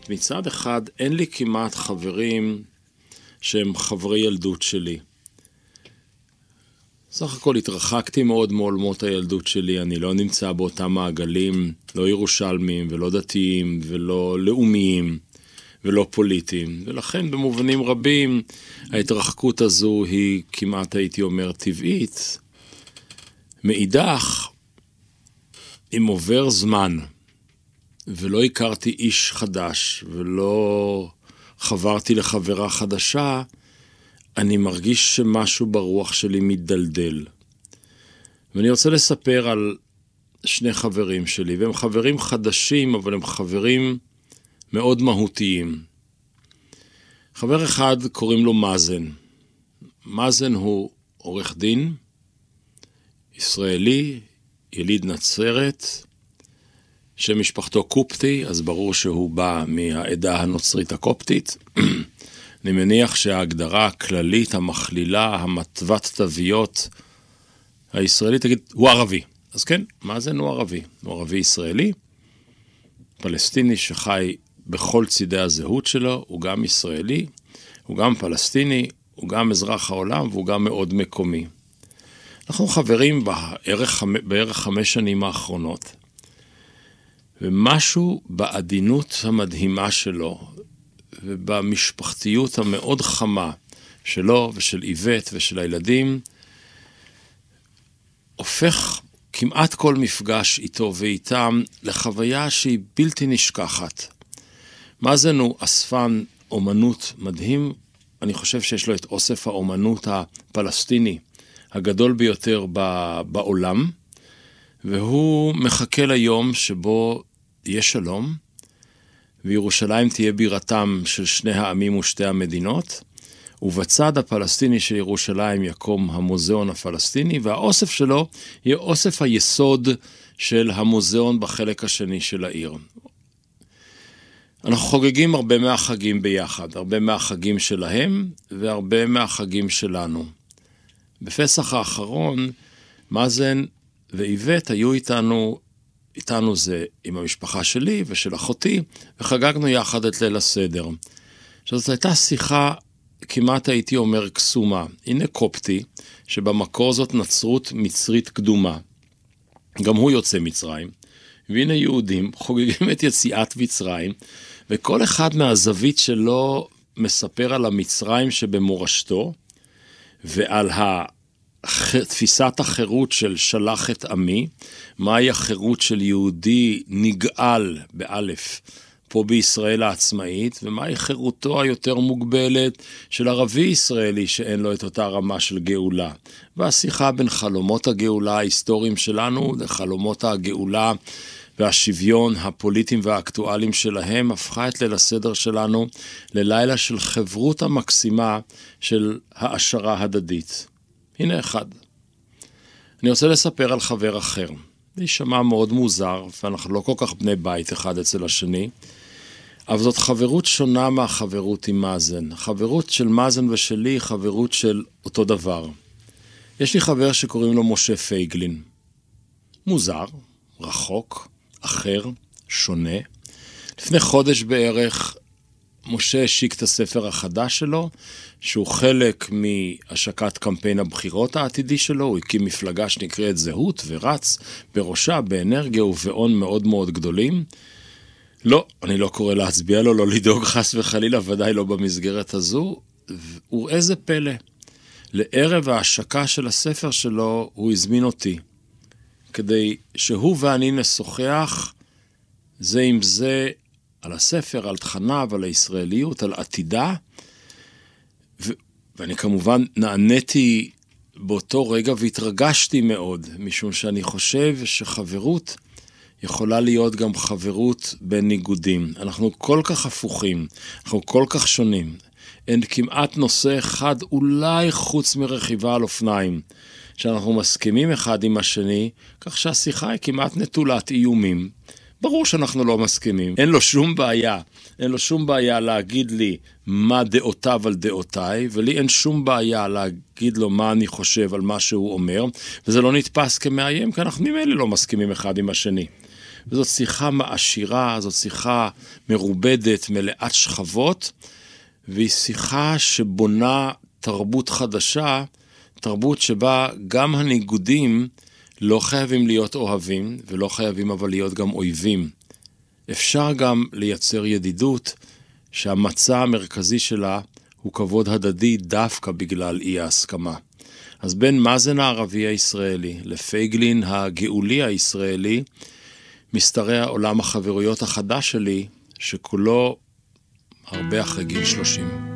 אומרת, מצד אחד אין לי כמעט חברים שהם חברי ילדות שלי. סך הכל התרחקתי מאוד מעולמות הילדות שלי, אני לא נמצא באותם מעגלים, לא ירושלמים ולא דתיים ולא לאומיים ולא פוליטיים. ולכן במובנים רבים ההתרחקות הזו היא כמעט הייתי אומר טבעית. מאידך, אם עובר זמן ולא הכרתי איש חדש ולא חברתי לחברה חדשה, אני מרגיש שמשהו ברוח שלי מתדלדל. ואני רוצה לספר על שני חברים שלי, והם חברים חדשים, אבל הם חברים מאוד מהותיים. חבר אחד קוראים לו מאזן. מאזן הוא עורך דין, ישראלי, יליד נצרת, שמשפחתו קופטי, אז ברור שהוא בא מהעדה הנוצרית הקופטית. אני מניח שההגדרה הכללית, המכלילה, המטוות תוויות הישראלית, תגיד, הוא ערבי. אז כן, מאזן הוא ערבי. הוא ערבי ישראלי, פלסטיני שחי בכל צידי הזהות שלו, הוא גם ישראלי, הוא גם פלסטיני, הוא גם אזרח העולם, והוא גם מאוד מקומי. אנחנו חברים בערך 5 שנים האחרונות, ומשהו בעדינות המדהימה שלו, ובמשפחתיות המאוד חמה שלו ושל איבט ושל הילדים, הופך כמעט כל מפגש איתו ואיתם לחוויה שהיא בלתי נשכחת. מאזן הוא אספן אומנות מדהים, אני חושב שיש לו את אוסף האומנות הפלסטיני הגדול ביותר בעולם, והוא מחכה ליום שבו יהיה שלום, וירושלים תהיה בירתם של שני העמים ושתי המדינות, ובצד הפלסטיני של ירושלים יקום המוזיאון הפלסטיני, והאוסף שלו יהיה אוסף היסוד של המוזיאון בחלק השני של העיר. אנחנו חוגגים הרבה מהחגים ביחד, הרבה מהחגים שלהם והרבה מהחגים שלנו. בפסח האחרון, מאזן ואיבט היו איתנו זה עם המשפחה שלי ושל אחותי, וחגגנו יחד את ליל הסדר. זאת הייתה שיחה, כמעט הייתי אומר קסומה. הנה קופטי, שבמקור זאת נצרות מצרית קדומה. גם הוא יוצא מצרים. והנה יהודים חוגגים את יציאת מצרים, וכל אחד מהזווית שלו מספר על המצרים שבמורשתו, ועל תפיסת החירות של שלח את עמי, מהי החירות של יהודי נגאל באלף פה בישראל העצמאית, ומהי חירותו היותר מוגבלת של ערבי ישראלי שאין לו את אותה רמה של גאולה. והשיחה בין חלומות הגאולה ההיסטוריים שלנו לחלומות הגאולה והשוויון הפוליטיים והאקטואליים שלהם הפכה את ליל הסדר שלנו ללילה של חברות המקסימה של העשרה הדדית. הנה אחד. אני רוצה לספר על חבר אחר. זה יישמע מאוד מוזר, ואנחנו לא כל כך בני בית אחד אצל השני, אבל זאת חברות שונה מהחברות עם מאזן. החברות של מאזן ושלי היא חברות של אותו דבר. יש לי חבר שקוראים לו משה פייגלין. מוזר, רחוק, אחר, שונה. לפני חודש בערך, משה השיק את הספר החדש שלו, שהוא חלק מהשקת קמפיין הבחירות העתידי שלו. הוא הקים מפלגה שנקראת זהות ורץ בראשה באנרגיה ובעון מאוד מאוד גדולים. לא, אני לא קורא להצביע לו, לא לדאוג חס וחלילה, ודאי לא במסגרת הזו. ואיזה פלא. לערב ההשקה של הספר שלו הוא הזמין אותי, כדי שהוא ואני נשוחח זה עם זה על הספר, על תכניו, על הישראליות, על עתידה, ואני כמובן נעניתי באותו רגע והתרגשתי מאוד, משום שאני חושב שחברות יכולה להיות גם חברות בין ניגודים. אנחנו כל כך הפוכים, אנחנו כל כך שונים. אין כמעט נושא אחד, אולי חוץ מרכיבה על אופניים, שאנחנו מסכימים אחד עם השני, כך שהשיחה היא כמעט נטולת איומים. ברור שאנחנו לא מסכימים. אין לו שום בעיה להגיד לי מה דעותיו על דעותיי, ולי אין שום בעיה להגיד לו מה אני חושב על מה שהוא אומר, וזה לא נתפס כמאיים, כי אנחנו ממילא לא מסכימים אחד עם השני. וזאת שיחה מעשירה, זאת שיחה מרובדת, מלאת שכבות, והיא שיחה שבונה תרבות חדשה, תרבות שבה גם הניגודים לא חייבים להיות אוהבים, ולא חייבים אבל להיות גם אויבים. אפשר גם לייצר ידידות שהמצע המרכזי שלה הוא כבוד הדדי דווקא בגלל אי ההסכמה. אז בין מאזן הערבי הישראלי לפייגלין הגאולי הישראלי, משתרע עולם החברויות החדש שלי, שכולו הרבה אחרי גיל 30.